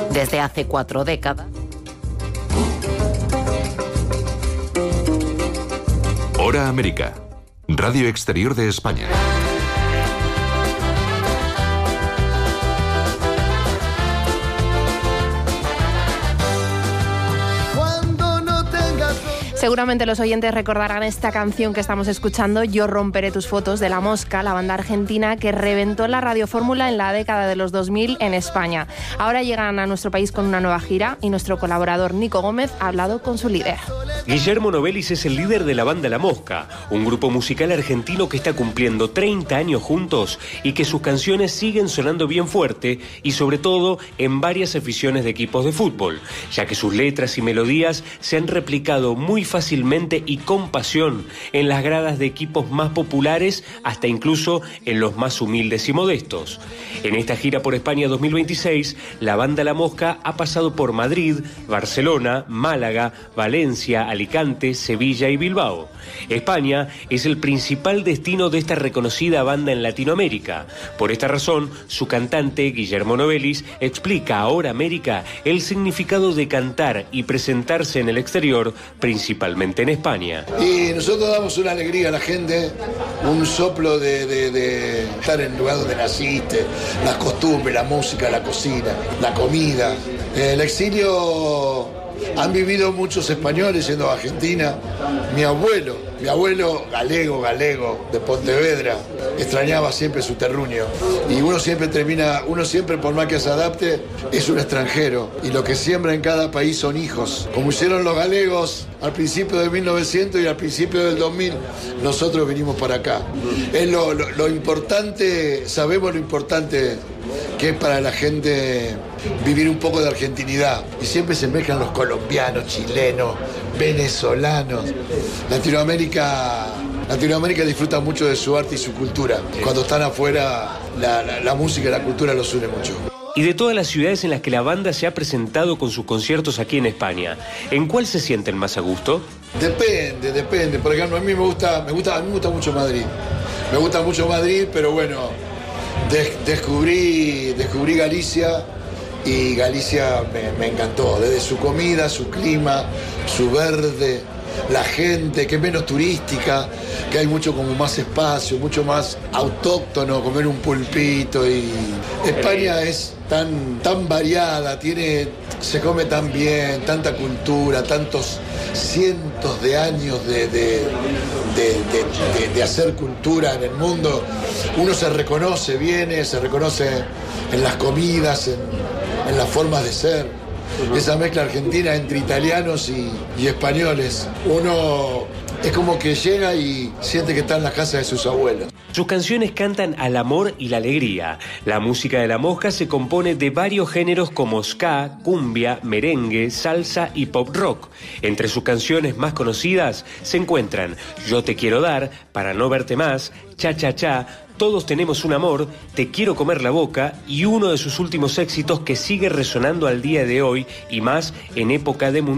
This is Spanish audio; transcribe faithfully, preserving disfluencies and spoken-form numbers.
desde hace cuatro décadas. Hora América, Radio Exterior de España. Seguramente los oyentes recordarán esta canción que estamos escuchando, Yo romperé tus fotos, de La Mosca, la banda argentina que reventó la radiofórmula en la década de los dos mil en España. Ahora llegan a nuestro país con una nueva gira y nuestro colaborador Nico Gómez ha hablado con su líder. Guillermo Novelis es el líder de la banda La Mosca, un grupo musical argentino que está cumpliendo treinta años juntos y que sus canciones siguen sonando bien fuerte y sobre todo en varias aficiones de equipos de fútbol, ya que sus letras y melodías se han replicado muy fácilmente y con pasión en las gradas de equipos más populares hasta incluso en los más humildes y modestos. En esta gira por España dos mil veintiséis, la banda La Mosca ha pasado por Madrid, Barcelona, Málaga, Valencia, Alicante, Sevilla y Bilbao. España es el principal destino de esta reconocida banda en Latinoamérica. Por esta razón, su cantante, Guillermo Novelis, explica a Hora América el significado de cantar y presentarse en el exterior, principalmente en España. Y nosotros damos una alegría a la gente, un soplo de, de, de estar en el lugar donde naciste, las costumbres, la música, la cocina, la comida. El exilio han vivido muchos españoles yendo a Argentina. Mi abuelo, mi abuelo galego, galego, de Pontevedra, extrañaba siempre su terruño. Y uno siempre termina, uno siempre, por más que se adapte, es un extranjero. Y lo que siembra en cada país son hijos. Como hicieron los galegos al principio de mil novecientos y al principio del dos mil, nosotros venimos para acá. Es lo, lo, lo importante, sabemos lo importante que es para la gente vivir un poco de argentinidad. Y siempre se mezclan los colombianos, chilenos, venezolanos. Latinoamérica, Latinoamérica disfruta mucho de su arte y su cultura. Cuando están afuera, la, la, la música y la cultura los une mucho. Y de todas las ciudades en las que la banda se ha presentado con sus conciertos aquí en España, ¿en cuál se sienten más a gusto? Depende, depende. Por ejemplo, a mí me gusta, me gusta, a mí me gusta mucho Madrid. Me gusta mucho Madrid, pero bueno, des, descubrí, descubrí Galicia y Galicia me, me encantó. Desde su comida, su clima, su verde, la gente, que es menos turística, que hay mucho como más espacio, mucho más autóctono, comer un pulpito. Y España es tan, tan variada, tiene, se come tan bien, tanta cultura, tantos cientos de años de, de, de, de, de, de hacer cultura en el mundo. Uno se reconoce, viene, se reconoce en las comidas, en, en las formas de ser. Esa mezcla argentina entre italianos y, y españoles. Uno es como que llega y siente que está en la casa de sus abuelos. Sus canciones cantan al amor y la alegría. La música de La Mosca se compone de varios géneros como ska, cumbia, merengue, salsa y pop rock. Entre sus canciones más conocidas se encuentran Yo te quiero dar, Para no verte más, Cha cha cha, Todos tenemos un amor, Te quiero comer la boca y uno de sus últimos éxitos que sigue resonando al día de hoy y más en época de mundial.